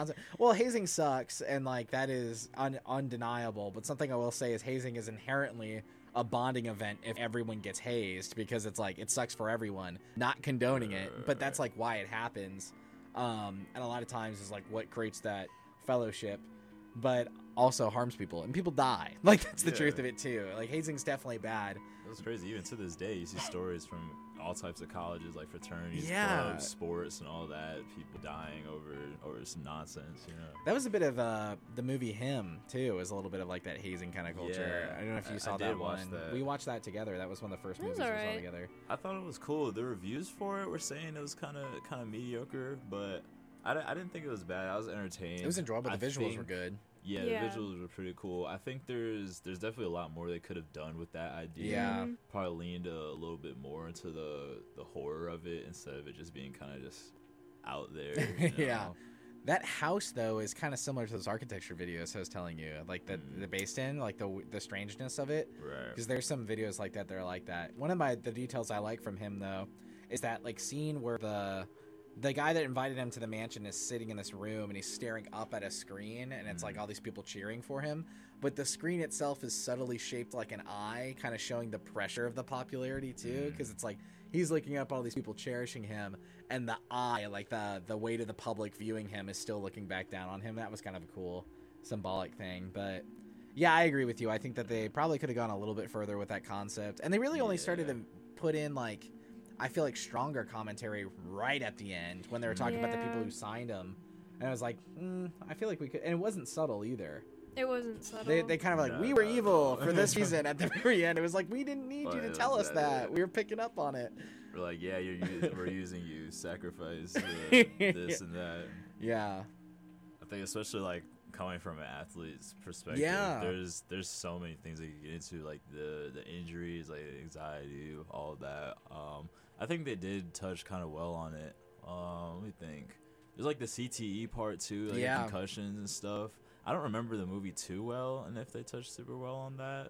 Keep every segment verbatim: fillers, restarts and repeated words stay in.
concept. Well, hazing sucks, and like that is un- undeniable. But something I will say is hazing is inherently a bonding event if everyone gets hazed, because it's like it sucks for everyone. Not condoning it, but that's like why it happens. Um, and a lot of times is like what creates that fellowship, but also harms people, and people die. Like that's the Yeah. truth of it too. Like hazing's definitely bad. That's crazy. Even to this day, you see stories from all types of colleges, like fraternities, Yeah. clubs, sports, and all that. People dying over over some nonsense, you know. That was a bit of uh, the movie Him too. Was a little bit of like that hazing kind of culture. Yeah, I don't know if you I- saw I that did watch one. that. We watched that together. That was one of the first It was movies we saw alright. together. I thought it was cool. The reviews for it were saying it was kind of kind of mediocre, but I, di- I didn't think it was bad. I was entertained. It was enjoyable. The I visuals think- were good. Yeah, Yeah. the visuals were pretty cool. I think there's there's definitely a lot more they could have done with that idea. Yeah. Mhm. Probably leaned a, little bit more into the the horror of it instead of it just being kind of just out there. You know? Yeah. That house though is kind of similar to those architecture videos I was telling you, like the Mm. the based in, like the the strangeness of it. Right. Because there's some videos like that that are like that. One of my the details I like from him though is that like scene where the the guy that invited him to the mansion is sitting in this room and he's staring up at a screen, and it's like Mhm. all these people cheering for him, but the screen itself is subtly shaped like an eye, kind of showing the pressure of the popularity too, Mm. because it's like he's looking up at all these people cherishing him, and the eye, like the the weight of the public viewing him, is still looking back down on him. That was kind of a cool symbolic thing. But yeah, I agree with you. I think that they probably could have gone a little bit further with that concept, and they really only started Yeah. to put in like I feel like stronger commentary right at the end when they were talking about the people Yeah. who signed him, and I was like, mm, I feel like we could, and it wasn't subtle either. It wasn't subtle. They they kind of like No, we were not at evil all. for this reason at the very end. It was like we didn't need Well, you to it tell was us that, that. yeah. We were picking up on it. We're like, yeah, you're us- we're using you, sacrifice uh, this and that. Yeah. I think especially like coming from an athlete's perspective, Yeah. there's there's so many things that you get into, like the the injuries, like anxiety, all of that. Um, I think they did touch kind of well on it. Um, let me think. There's like the C T E part too, like the Yeah. concussions and stuff. I don't remember the movie too well, and if they touched super well on that,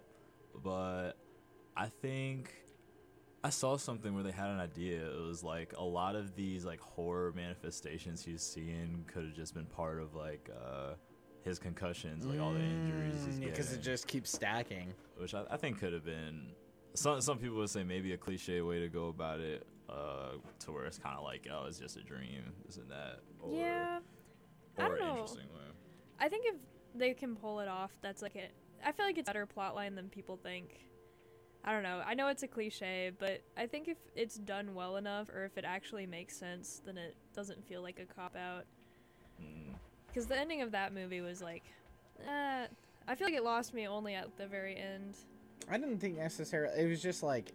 but I think I saw something where they had an idea. It was like a lot of these like horror manifestations he's seeing could have just been part of like uh, his concussions, like all the injuries he's getting. Because Mm, it just keeps stacking. Which I, I think could have been. Some some people would say maybe a cliche way to go about it, uh, to where it's kind of like, oh, it's just a dream, this and that. Or, yeah. I Or don't an know. interesting way. I think if they can pull it off, that's like it. I feel like it's a better plotline than people think. I don't know. I know it's a cliche, but I think if it's done well enough, or if it actually makes sense, then it doesn't feel like a cop out. Mm. Because the ending of that movie was like, uh, I feel like it lost me only at the very end. I didn't think necessarily. It was just like,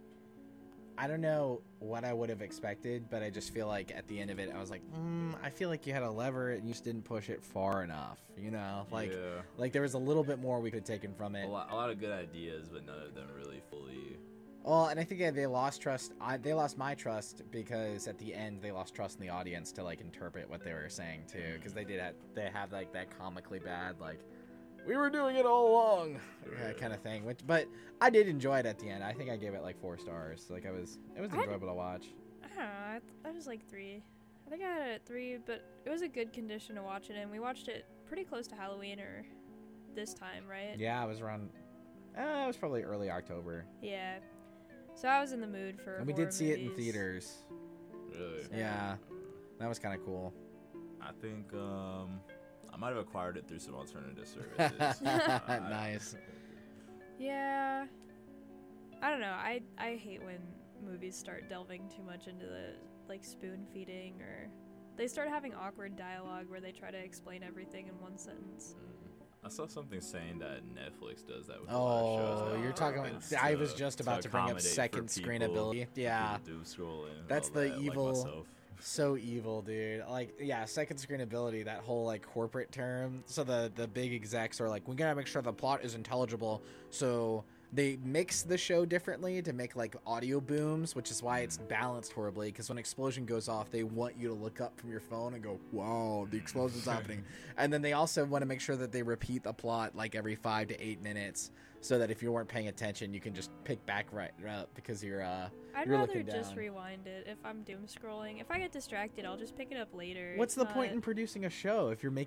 I don't know what I would have expected, but I just feel like at the end of it, I was like, mm, I feel like you had a lever and you just didn't push it far enough. You know, like yeah. like there was a little bit more we could have taken from A it. lot, a lot of good ideas, but none of them really fully. Well, and I think they- they lost trust. I, they lost my trust because at the end they lost trust in the audience to like interpret what they were saying too, because they did have, they have like that comically bad like we were doing it all along uh, kind of thing. Which, but I did enjoy it at the end. I think I gave it like four stars. Like I was, it was I- enjoyable to watch. I don't know. I, th- I was like three. I think I had it at three, but it was a good condition to watch it in. We watched it pretty close to Halloween or this time, right? Yeah, it was around. Uh, it was probably early October, Yeah. So I was in the mood for. and we horror did see it in movies. theaters. Really. So- Yeah, that was kind of cool. I think um, I might have acquired it through some alternative services. Uh, I- Nice. Yeah. I don't know. I I hate when movies start delving too much into the like spoon feeding, or they start having awkward dialogue where they try to explain everything in one sentence. Mm. I saw something saying that Netflix does that with a lot of shows. Oh, now. you're talking about. It's I was to- just about to bring up accommodate for second people- screenability. Yeah. people do scrolling. That's all the that, like evil- myself. So evil, dude. Like, yeah, second screenability, that whole like corporate term. So the the big execs are like, we gotta make sure the plot is intelligible. So they mix the show differently to make like audio booms, which is why it's balanced horribly. Because when an explosion goes off, they want you to look up from your phone and go, "Wow, the explosion's happening!" And then they also want to make sure that they repeat the plot like every five to eight minutes, so that if you weren't paying attention, you can just pick back right up because you're uh. I'd You're rather looking just down. rewind it if I'm doom scrolling. If I get distracted, I'll just pick it up later. What's It's the point not- in producing a show if you're making